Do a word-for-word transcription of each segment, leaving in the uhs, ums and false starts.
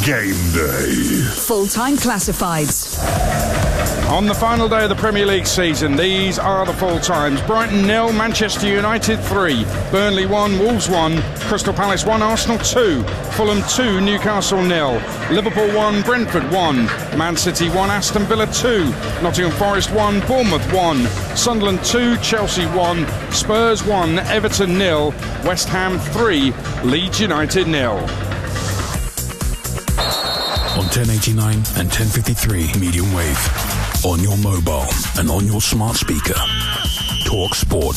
Game day. Full-time classifieds. On the final day of the Premier League season, these are the full times. Brighton nil, Manchester United three, Burnley one, Wolves one, Crystal Palace one, Arsenal two, Fulham two, Newcastle nil, Liverpool one, Brentford one, Man City one, Aston Villa two, Nottingham Forest one, Bournemouth one, Sunderland two, Chelsea one, Spurs one, Everton nil, West Ham three, Leeds United nil. On ten eighty-nine and ten fifty-three medium wave, on your mobile and on your smart speaker. Talk Sport.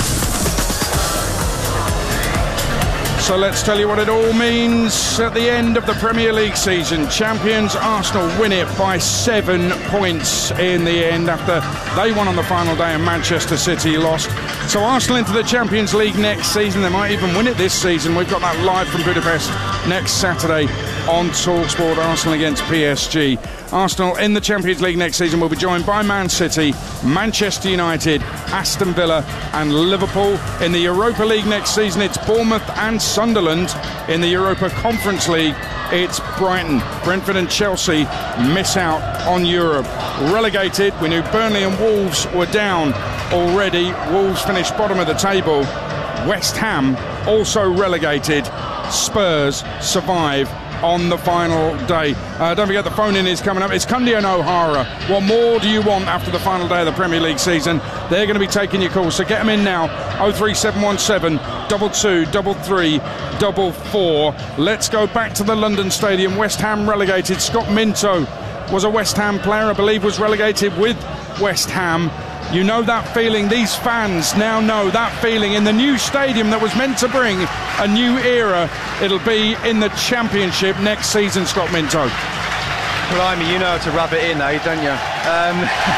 So let's tell you what it all means at the end of the Premier League season. Champions Arsenal win it by seven points in the end after they won on the final day and Manchester City lost. So Arsenal into the Champions League next season. They might even win it this season. We've got that live from Budapest next Saturday on TalkSport. Arsenal against P S G. Arsenal in the Champions League next season will be joined by Man City, Manchester United, Aston Villa and Liverpool. In the Europa League next season, it's Bournemouth and Sunderland. In the Europa Conference League, it's Brighton. Brentford and Chelsea miss out on Europe. Relegated, we knew Burnley and Wolves were down already. Wolves finished bottom of the table. West Ham also relegated. Spurs survive on the final day. Uh, don't forget the phone-in is coming up. It's Cundy and O'Hara. What more do you want after the final day of the Premier League season? They're going to be taking your calls, so get them in now. oh three seven one seven, two two three three four four. Let's go back to the London Stadium. West Ham relegated. Scott Minto was a West Ham player, I believe was relegated with West Ham. You know that feeling. These fans now know that feeling in the new stadium that was meant to bring a new era. It'll be in the Championship next season, Scott Minto. Blimey, you know how to rub it in, though, don't you? Um,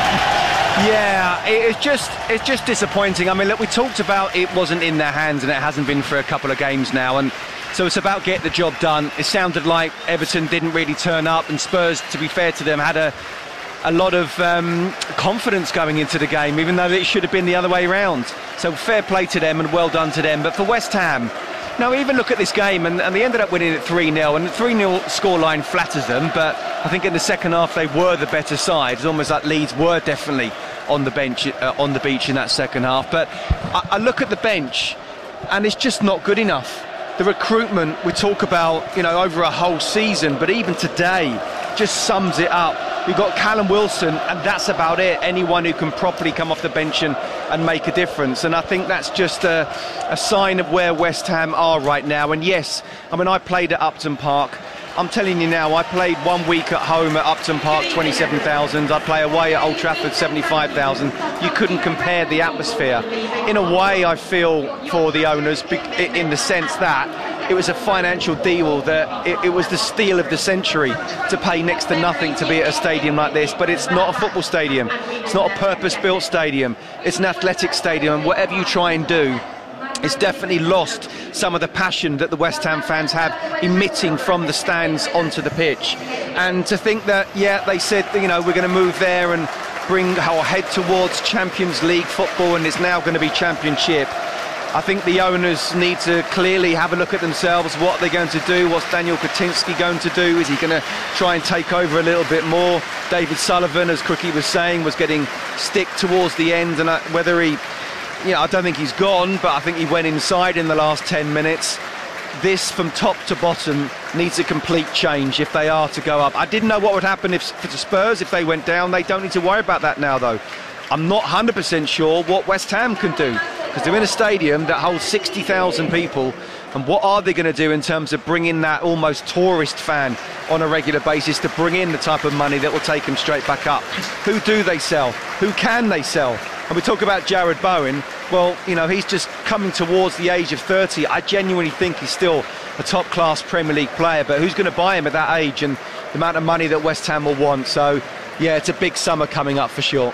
yeah, it's just it's just disappointing. I mean, look, we talked about it wasn't in their hands, and it hasn't been for a couple of games now, and so it's about getting the job done. It sounded like Everton didn't really turn up, and Spurs, to be fair to them, had a a lot of um, confidence going into the game, even though it should have been the other way around. So fair play to them and well done to them. But for West Ham, now even look at this game, and, and they ended up winning it three nil, and the three nil scoreline flatters them, but I think in the second half they were the better side. It's almost like Leeds were definitely on the bench, uh, on the beach in that second half. But I, I look at the bench, and it's just not good enough. The recruitment we talk about, you know, over a whole season, but even today just sums it up. We've got Callum Wilson, and that's about it. Anyone who can properly come off the bench and, and make a difference. And I think that's just a, a sign of where West Ham are right now. And yes, I mean, I played at Upton Park. I'm telling you now, I played one week at home at Upton Park, twenty-seven thousand. I play away at Old Trafford, seventy-five thousand. You couldn't compare the atmosphere. In a way, I feel for the owners, in the sense that it was a financial deal, that it, it was the steal of the century to pay next to nothing to be at a stadium like this. But it's not a football stadium. It's not a purpose-built stadium. It's an athletic stadium. And whatever you try and do, it's definitely lost some of the passion that the West Ham fans have emitting from the stands onto the pitch. And to think that, yeah, they said, you know, we're going to move there and bring our head towards Champions League football, and it's now going to be Championship. I think the owners need to clearly have a look at themselves. What are they going to do? What's Daniel Kaczynski going to do? Is he going to try and take over a little bit more? David Sullivan, as Crookie was saying, was getting stick towards the end, and whether he, you know, I don't think he's gone, but I think he went inside in the last ten minutes. This, from top to bottom, needs a complete change if they are to go up. I didn't know what would happen if for the Spurs if they went down. They don't need to worry about that now, though. I'm not one hundred percent sure what West Ham can do, because they're in a stadium that holds sixty thousand people, and what are they going to do in terms of bringing that almost tourist fan on a regular basis to bring in the type of money that will take them straight back up? Who do they sell? Who can they sell? And we talk about Jared Bowen. Well, you know, he's just coming towards the age of thirty. I genuinely think he's still a top-class Premier League player, but who's going to buy him at that age and the amount of money that West Ham will want? So, yeah, it's a big summer coming up for sure.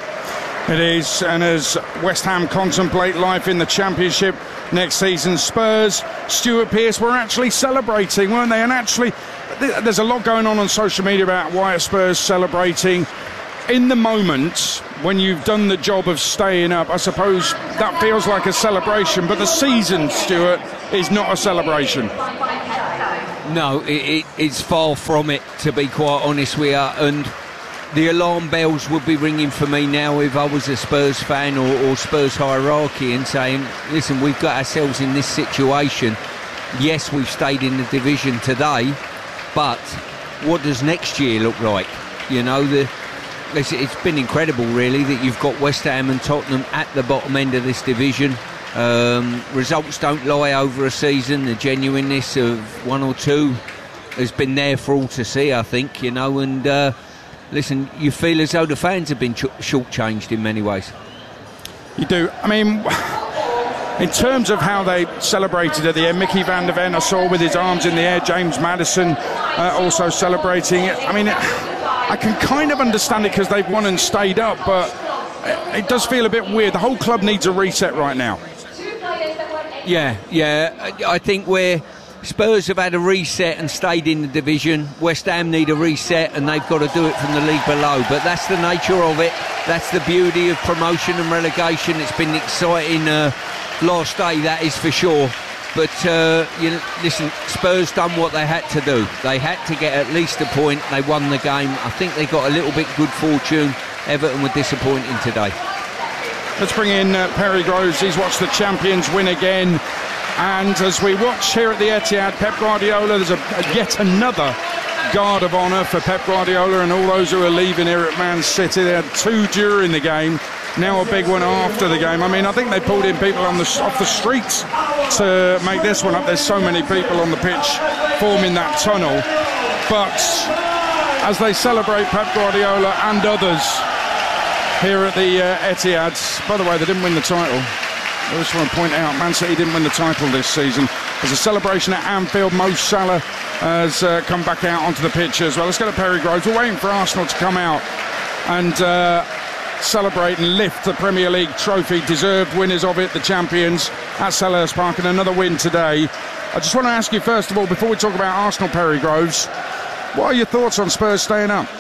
It is, and as West Ham contemplate life in the Championship next season, Spurs, Stuart Pearce were actually celebrating, weren't they? And actually, there's a lot going on on social media about why are Spurs celebrating. In the moment, when you've done the job of staying up, I suppose that feels like a celebration, but the season, Stuart, is not a celebration. No, it, it, it's far from it, to be quite honest with you. And the alarm bells would be ringing for me now if I was a Spurs fan or, or Spurs hierarchy and saying, listen, we've got ourselves in this situation. Yes, we've stayed in the division today, but what does next year look like? You know, the, it's, it's been incredible, really, that you've got West Ham and Tottenham at the bottom end of this division. Um, results don't lie over a season. The genuineness of one or two has been there for all to see, I think, you know, and uh, listen, you feel as though the fans have been ch- shortchanged in many ways. You do. I mean, in terms of how they celebrated at the end, Mickey van der Ven I saw with his arms in the air, James Maddison uh, also celebrating it. I mean, I can kind of understand it because they've won and stayed up, but it does feel a bit weird. The whole club needs a reset right now. Yeah, yeah. I think where Spurs have had a reset and stayed in the division, West Ham need a reset and they've got to do it from the league below. But that's the nature of it. That's the beauty of promotion and relegation. It's been exciting uh, last day, that is for sure. But uh, you know, listen, Spurs done what they had to do. They had to get at least a point. They won the game. I think they got a little bit good fortune. Everton were disappointing today. Let's bring in uh, Perry Groves. He's watched the champions win again. And as we watch here at the Etihad, Pep Guardiola, there's a, a yet another guard of honour for Pep Guardiola and all those who are leaving here at Man City. They had two during the game, now a big one after the game. I mean, I think they pulled in people on the, off the streets to make this one up. There's so many people on the pitch forming that tunnel. But as they celebrate Pep Guardiola and others here at the uh, Etihad, by the way, they didn't win the title. I just want to point out, Man City didn't win the title this season. There's a celebration at Anfield. Mo Salah has uh, come back out onto the pitch as well. Let's go to Perry Groves. We're waiting for Arsenal to come out and uh, celebrate and lift the Premier League trophy. Deserved winners of it, the champions at Selhurst Park, and another win today. I just want to ask you, first of all, before we talk about Arsenal, Perry Groves, what are your thoughts on Spurs staying up?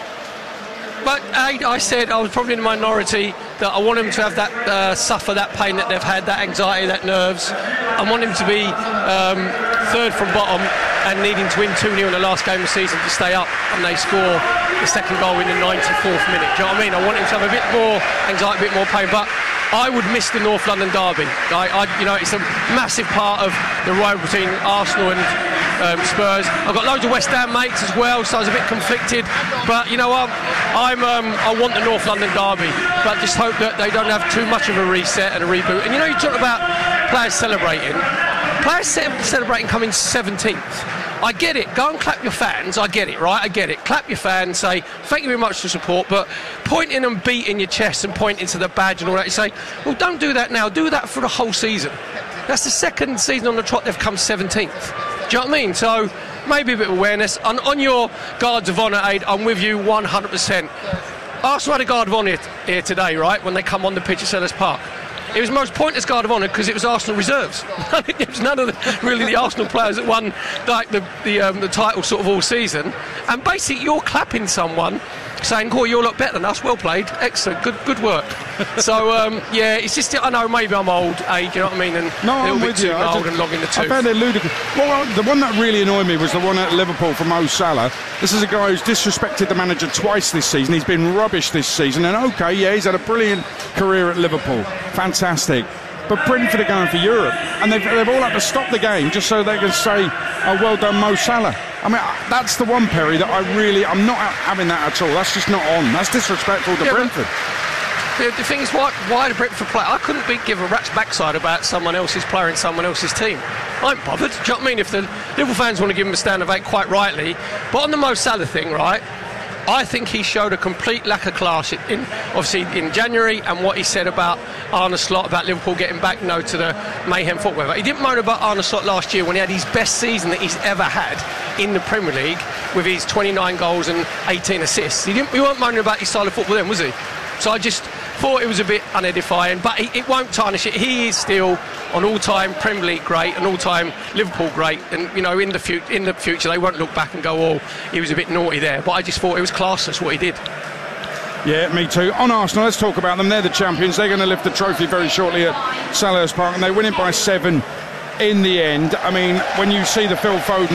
But I, I said I was probably in the minority that I want them to have that uh, suffer that pain that they've had, that anxiety, that nerves. I want them to be um, third from bottom and needing to win two nil in the last game of the season to stay up, and they score the second goal in the ninety-fourth minute. Do you know what I mean? I want them to have a bit more anxiety, a bit more pain, but I would miss the North London derby. I, I, you know, it's a massive part of the rivalry between Arsenal and um, Spurs. I've got loads of West Ham mates as well, so I was a bit conflicted. But you know what? I'm, um, I want the North London derby, but just hope that they don't have too much of a reset and a reboot. And you know, you talk about players celebrating. Players celebrating coming seventeenth. I get it. Go and clap your fans. I get it, right? I get it. Clap your fans. Say thank you very much for support. But pointing and beating your chest and pointing to the badge and all that. You say, well, don't do that now. Do that for the whole season. That's the second season on the trot they've come seventeenth. Do you know what I mean? So maybe a bit of awareness. And on your guards of honour, Aid, I'm with you one hundred percent. Arsenal had a guard of honour here today, right? When they come on the pitch at Selhurst Park. It was the most pointless guard of honour because it was Arsenal reserves. It was none of the, really the Arsenal players that won like the the, um, the title sort of all season. And basically, you're clapping someone, saying, "Oh, you look better than us. Well played, excellent, good good work." So um, yeah, it's just I know maybe I'm old, age, you know what I mean, and no, a little I'm bit with too you. old just, and long in the tooth. I found it ludicrous. Well, the one that really annoyed me was the one at Liverpool from Mo Salah. This is a guy who's disrespected the manager twice this season. He's been rubbish this season, and okay, yeah, he's had a brilliant career at Liverpool, fantastic. But Brentford are going for Europe, and they've, they've all had to stop the game just so they can say, oh, well done, Mo Salah. I mean, that's the one, Perry, that I really, I'm not having that at all. That's just not on. That's disrespectful to yeah, Brentford. The, the thing is, why, why the Brentford player? I couldn't be, give a rat's backside about someone else's player in someone else's team. I'm bothered. Do you know what I mean? If the Liverpool fans want to give him a stand ovation, quite rightly. But on the Mo Salah thing, right, I think he showed a complete lack of class in, obviously in January, and what he said about Arne Slot, about Liverpool getting back no to the mayhem football. He didn't moan about Arne Slot last year when he had his best season that he's ever had in the Premier League with his twenty-nine goals and eighteen assists. He didn't. He weren't moaning about his style of football then, was he? So I just thought it was a bit unedifying, but it, it won't tarnish it. He is still an all-time Premier League great, an all-time Liverpool great, and you know, in the, fu- in the future they won't look back and go, oh, he was a bit naughty there. But I just thought it was classless what he did. Yeah, me too. On Arsenal, let's talk about them. They're the champions. They're going to lift the trophy very shortly at Selhurst Park, and they win it by seven in the end. I mean, when you see the Phil Foden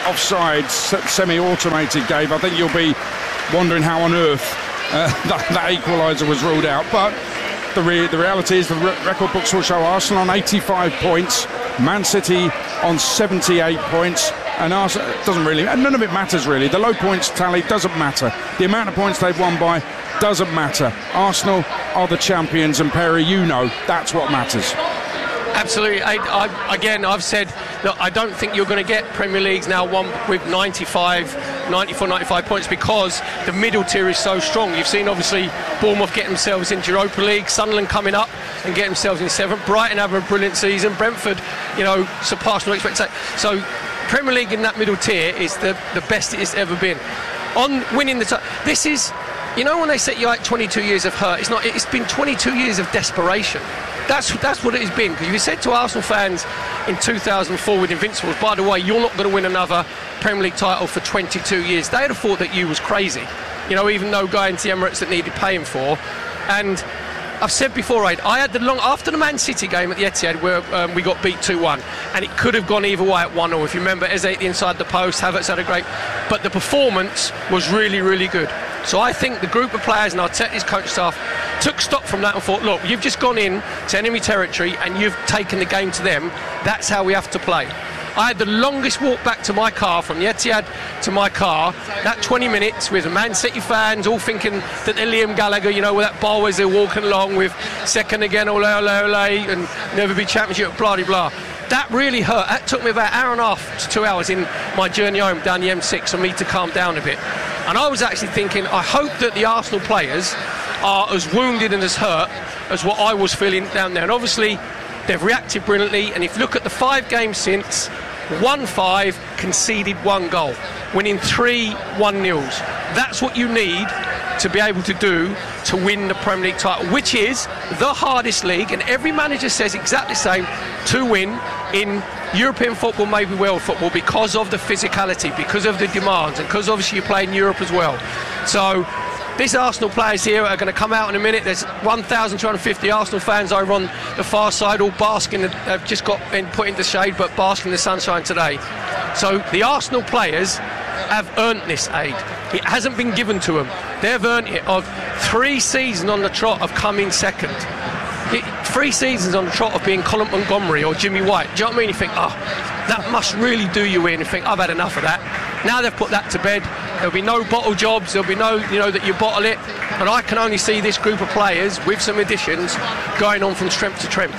offside, semi-automated, Gabe, I think you'll be wondering how on earth uh, that, that equaliser was ruled out. But the, re the reality is the re record books will show Arsenal on eighty-five points, Man City on seventy-eight points, and Arsenal doesn't really, and none of it matters really. The low points tally doesn't matter. The amount of points they've won by doesn't matter. Arsenal are the champions, and Perry, you know, that's what matters. Absolutely. I, I, again, I've said that I don't think you're going to get Premier Leagues now won with ninety-five, ninety-four, ninety-five points because the middle tier is so strong. You've seen, obviously, Bournemouth get themselves into Europa League, Sunderland coming up and get themselves in seventh, Brighton have a brilliant season, Brentford, you know, surpassed all expectations. So Premier League in that middle tier is the, the best it's ever been. On winning the title, this is, you know, when they set you like twenty-two years of hurt, it's not. It's been twenty-two years of desperation. That's that's what it has been. Because you said to Arsenal fans in two thousand four with Invincibles, by the way, you're not going to win another Premier League title for twenty-two years. They'd have thought that you was crazy. You know, even though going to the Emirates that needed paying for. And I've said before, Aid, I had the long after the Man City game at the Etihad where um, we got beat two one, and it could have gone either way at one nil. If you remember, Eze inside the post, Havertz had a great, but the performance was really, really good. So I think the group of players and Arteta's coach staff took stock from that and thought, look, you've just gone in to enemy territory and you've taken the game to them. That's how we have to play. I had the longest walk back to my car from the Etihad to my car, that twenty minutes with the Man City fans all thinking that they're Liam Gallagher, you know, with that ball as they're walking along with second again, ole, ole, ole, and never be championship, blah, blah, blah. That really hurt. That took me about an hour and a half to two hours in my journey home down the M six for me to calm down a bit. And I was actually thinking, I hope that the Arsenal players are as wounded and as hurt as what I was feeling down there. And obviously, they've reacted brilliantly. And if you look at the five games since, won five, conceded one goal, winning three one nils. That's what you need to be able to do to win the Premier League title, which is the hardest league, and every manager says exactly the same, to win in European football, maybe world football, because of the physicality, because of the demands, and because obviously you play in Europe as well. So these Arsenal players here are going to come out in a minute. There's one thousand two hundred fifty Arsenal fans over on the far side, all basking. They've just got been put into shade, but basking in the sunshine today. So the Arsenal players have earned this, Aid. It hasn't been given to them. They've earned it of three seasons on the trot of coming second. It, three seasons on the trot of being Colin Montgomery or Jimmy White. Do you know what I mean? You think, oh, that must really do you in. You think, I've had enough of that. Now they've put that to bed. There'll be no bottle jobs. There'll be no, you know, that you bottle it. And I can only see this group of players, with some additions, going on from strength to strength.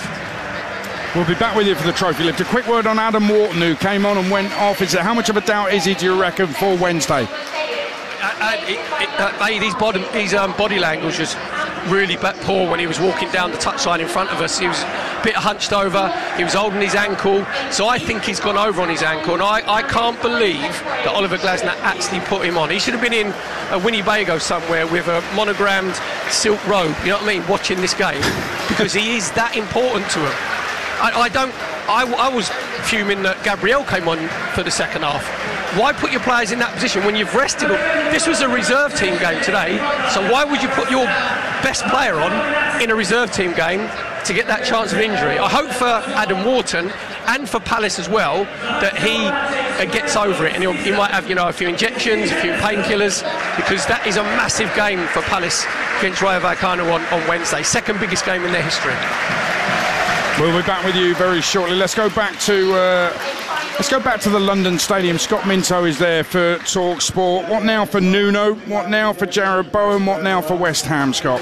We'll be back with you for the trophy lift. A quick word on Adam Wharton, who came on and went off. Is it, how much of a doubt is he, do you reckon, for Wednesday? Uh, uh, it, it, uh, his body, his um, body language was really poor when he was walking down the touchline in front of us. He was a bit hunched over, he was holding his ankle, so I think he's gone over on his ankle, and I, I can't believe that Oliver Glasner actually put him on. He should have been in a Winnebago somewhere with a monogrammed silk robe, you know what I mean, watching this game, because he is that important to him. I, I don't I, I was fuming that Gabriel came on for the second half. Why put your players in that position when you've rested them? This was a reserve team game today, so why would you put your best player on in a reserve team game to get that chance of injury? I hope for Adam Wharton and for Palace as well that he uh, gets over it, and he'll, he might have, you know, a few injections, a few painkillers, because that is a massive game for Palace against Rayo Vallecano on, on Wednesday. Second biggest game in their history. We'll be back with you very shortly. Let's go back to uh, let's go back to the London Stadium. Scott Minto is there for Talk Sport. What now for Nuno? What now for Jarrod Bowen? What now for West Ham, Scott?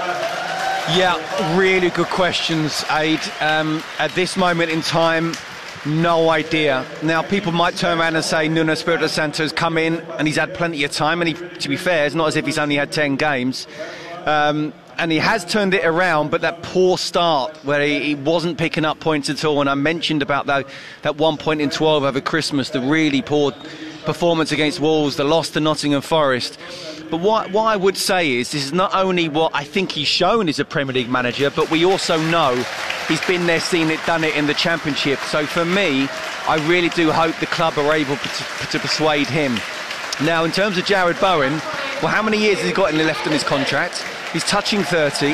Yeah, really good questions, Aid. Um, at this moment in time, no idea. Now, people might turn around and say Nuno Espirito Santo's come in and he's had plenty of time, and he, to be fair, it's not as if he's only had ten games. Um, And he has turned it around, but that poor start where he, he wasn't picking up points at all. And I mentioned about that, that one point in twelve over Christmas, the really poor performance against Wolves, the loss to Nottingham Forest. But what, what I would say is this is not only what I think he's shown as a Premier League manager, but we also know he's been there, seen it, done it in the Championship. So for me, I really do hope the club are able to, to persuade him. Now, in terms of Jarrod Bowen, well, how many years has he got left in his contract? He's touching thirty.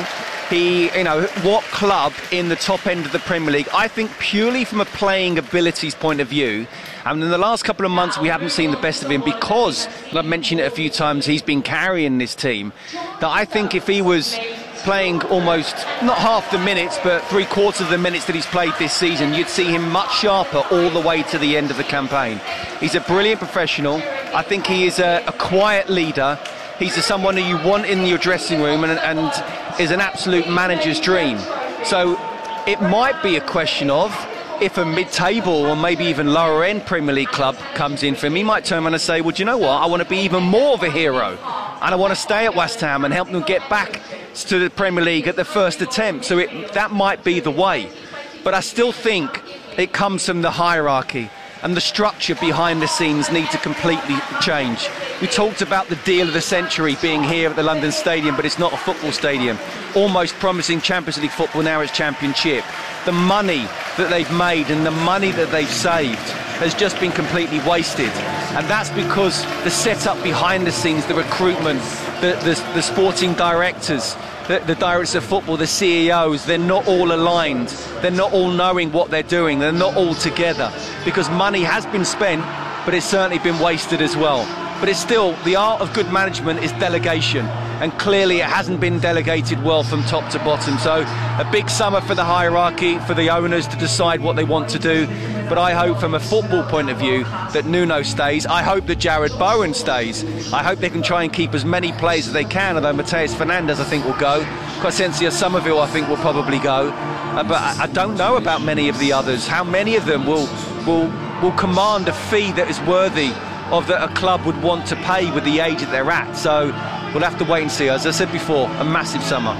He, you know, what club in the top end of the Premier League? I think purely from a playing abilities point of view, and in the last couple of months we haven't seen the best of him because, and I've mentioned it a few times, he's been carrying this team, that I think if he was playing almost, not half the minutes, but three quarters of the minutes that he's played this season, you'd see him much sharper all the way to the end of the campaign. He's a brilliant professional. I think he is a, a quiet leader. He's a, someone who you want in your dressing room and, and is an absolute manager's dream. So it might be a question of, if a mid-table or maybe even lower-end Premier League club comes in for him, he might turn around and say, well, do you know what, I want to be even more of a hero, and I want to stay at West Ham and help them get back to the Premier League at the first attempt. So it, that might be the way. But I still think it comes from the hierarchy, and the structure behind the scenes need to completely change. We talked about the deal of the century being here at the London Stadium, but it's not a football stadium. Almost promising Champions League football, now it's Championship. The money that they've made and the money that they've saved has just been completely wasted. And that's because the setup behind the scenes, the recruitment, the, the, the sporting directors, the, the directors of football, the C E Os, they're not all aligned. They're not all knowing what they're doing. They're not all together. Because money has been spent, but it's certainly been wasted as well. But it's still, the art of good management is delegation. And clearly it hasn't been delegated well from top to bottom. So a big summer for the hierarchy, for the owners to decide what they want to do. But I hope from a football point of view that Nuno stays. I hope that Jared Bowen stays. I hope they can try and keep as many players as they can, although Mateus Fernandes I think will go. Crescencia Somerville I think will probably go. Uh, but I, I don't know about many of the others. How many of them will, will, will command a fee that is worthy of that a club would want to pay with the age that they're at? So we'll have to wait and see. As I said before, a massive summer.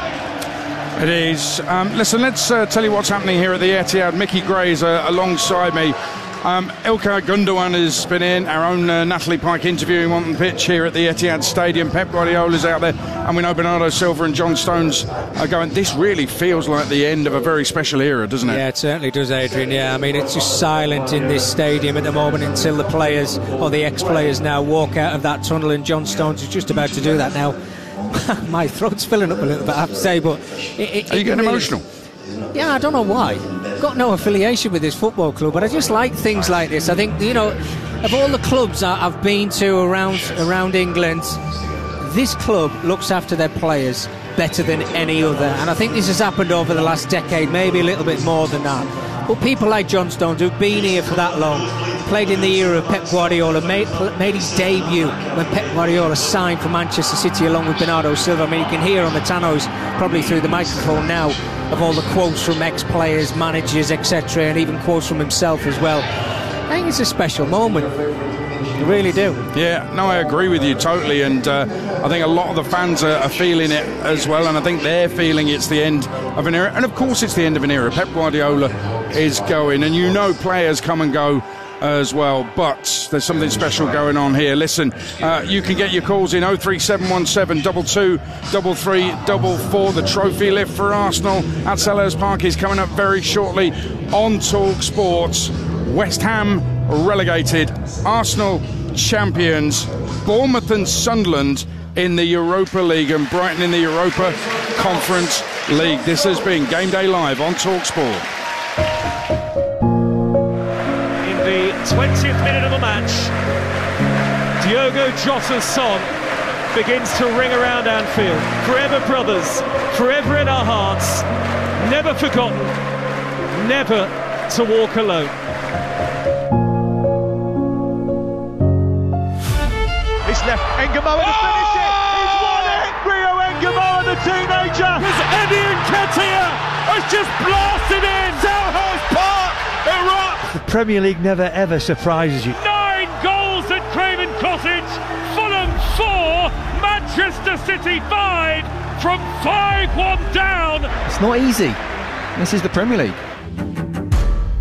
It is. Um, listen, let's uh, tell you what's happening here at the Etihad. Mickey Gray's uh, alongside me. Um, Ilkay Gundogan has been in, our own uh, Natalie Pike interviewing on the pitch here at the Etihad Stadium. Pep Guardiola's out there, and we know Bernardo Silva and John Stones are going. This really feels like the end of a very special era, doesn't it? Yeah, it certainly does, Adrian. Yeah, I mean, it's just silent in this stadium at the moment until the players, or the ex-players now, walk out of that tunnel, and John Stones is just about to do that now. My throat's filling up a little bit, I have to say, but... It, it, Are you getting really, emotional? Yeah, I don't know why. Got no affiliation with this football club, but I just like things like this. I think, you know, of all the clubs I've been to around around England, this club looks after their players better than any other, and I think this has happened over the last decade, maybe a little bit more than that. But people like John Stones, who've been here for that long, played in the era of Pep Guardiola, made, made his debut when Pep Guardiola signed for Manchester City along with Bernardo Silva. I mean, you can hear on the tannoys, probably through the microphone now, of all the quotes from ex-players, managers, et cetera, and even quotes from himself as well. I think it's a special moment. I really do. Yeah, no, I agree with you totally, and uh, I think a lot of the fans are, are feeling it as well, and I think they're feeling it's the end of an era, and of course it's the end of an era. Pep Guardiola is going, and you know players come and go as well, but there's something special going on here. Listen, uh, you can get your calls in oh three seven one seven two two three three four four. The trophy lift for Arsenal at Selhurst Park is coming up very shortly on Talk Sports. West Ham relegated, Arsenal champions, Bournemouth and Sunderland in the Europa League, and Brighton in the Europa Conference League. This has been Game Day Live on Talk Sport. twentieth minute of the match, Diogo Jota's song begins to ring around Anfield. Forever brothers, forever in our hearts, never forgotten, never to walk alone. It's left Engamoa to finish it. He's won it. Rio Engamoa, the teenager. As Eddie Nketiah has just blasted in. Selhurst Park erupts. The Premier League never ever surprises you. Nine goals at Craven Cottage. Fulham four, Manchester City five. From five one down. It's not easy. This is the Premier League.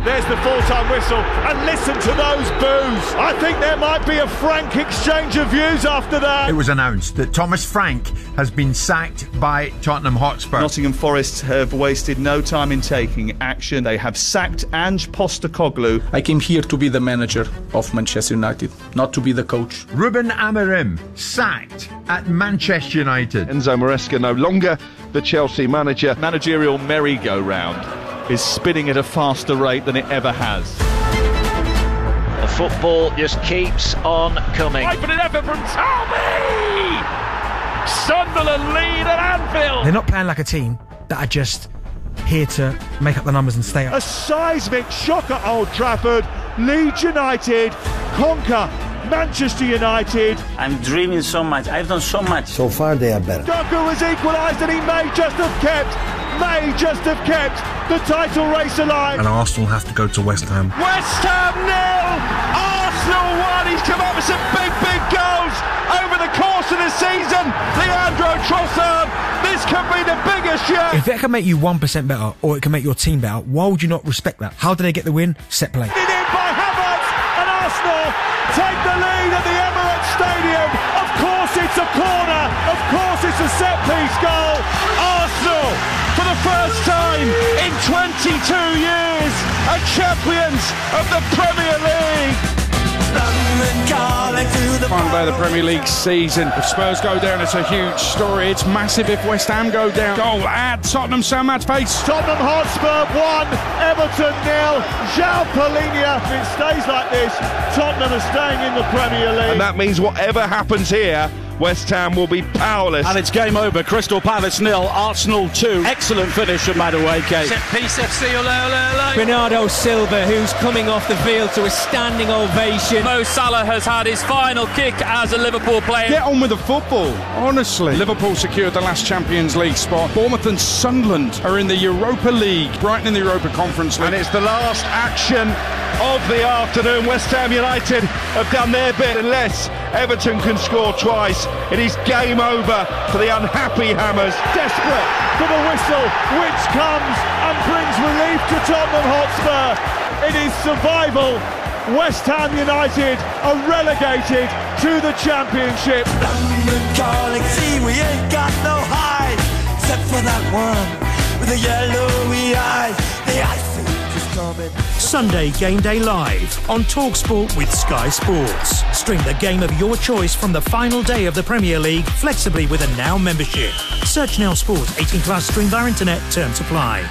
There's the full-time whistle, and listen to those boos. I think there might be a frank exchange of views after that. It was announced that Thomas Frank has been sacked by Tottenham Hotspur. Nottingham Forest have wasted no time in taking action. They have sacked Ange Postecoglou. I came here to be the manager of Manchester United, not to be the coach. Ruben Amorim sacked at Manchester United. Enzo Maresca no longer the Chelsea manager. Managerial merry-go-round is spinning at a faster rate than it ever has. The football just keeps on coming. Right, but an effort from Talby! Sunderland lead at Anfield. They're not playing like a team that are just here to make up the numbers and stay up. A seismic shock at Old Trafford. Leeds United conquer Manchester United. I'm dreaming so much. I've done so much. So far they are better. Doku has equalised and he may just have kept, may just have kept the title race alive. And Arsenal have to go to West Ham. West Ham nil, Arsenal one. He's come up with some big, big goals over the course of the season. Leandro Trossard, this could be the biggest yet. If it can make you one percent better or it can make your team better, why would you not respect that? How did they get the win? Set play. In by Havertz, and Arsenal take the lead at the Emirates Stadium. Of course it's a corner. Of course it's a set-piece goal. Arsenal, for the first time in twenty-two years, are champions of the Premier League. Final day of the Premier League season. If Spurs go down, it's a huge story. It's massive if West Ham go down. Goal at Tottenham, Sam Matt's face. Tottenham Hotspur one, Everton nil. João Palhinha. If it stays like this, Tottenham are staying in the Premier League. And that means whatever happens here, West Ham will be powerless. And it's game over. Crystal Palace nil, Arsenal two. Excellent finish from Madueke. Set piece F C, ole, ole, ole. Bernardo Silva, who's coming off the field to a standing ovation. Mo Salah has had his final kick as a Liverpool player. Get on with the football, honestly. Liverpool secured the last Champions League spot. Bournemouth and Sunderland are in the Europa League. Brighton in the Europa Conference League. And it's the last action of the afternoon. West Ham United have done their bit. Unless Everton can score twice, it is game over for the unhappy Hammers. Desperate for the whistle, which comes and brings relief to Tottenham Hotspur. It is survival. West Ham United are relegated to the Championship. London calling, see we ain't got no hide, except for that one with the yellowy eyes. The ice is coming. Sunday Game Day Live on TalkSport with Sky Sports. Stream the game of your choice from the final day of the Premier League flexibly with a Now membership. Search Now Sport, eighteen plus, stream via internet, terms apply.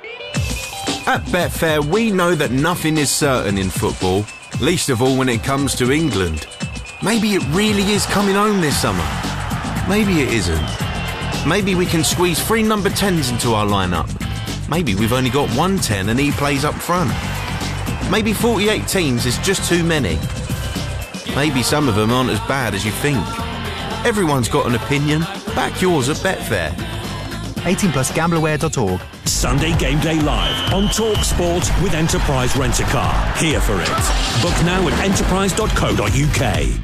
At Betfair, we know that nothing is certain in football, least of all when it comes to England. Maybe it really is coming home this summer. Maybe it isn't. Maybe we can squeeze three number tens into our lineup. Maybe we've only got one ten and he plays up front. Maybe forty-eight teams is just too many. Maybe some of them aren't as bad as you think. Everyone's got an opinion. Back yours at Betfair. eighteen plus gamblerware dot org. Sunday Game Day Live on TalkSport with Enterprise Rent-A-Car. Here for it. Book now at enterprise dot co dot uk.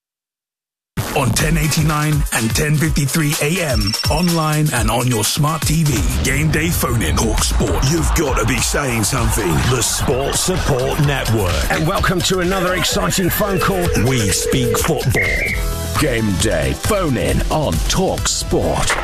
On ten eighty-nine and ten fifty-three A M, online and on your smart T V. Game day phone in Talk Sport. You've got to be saying something. The Sports Support Network. And welcome to another exciting phone call. We speak football. Game day phone in on Talk Sport.